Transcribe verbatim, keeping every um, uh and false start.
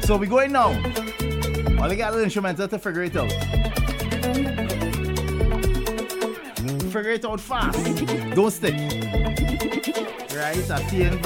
So we going now. Only got an instrumental to figure it out. Figure it out fast. Don't stick. Right? A T N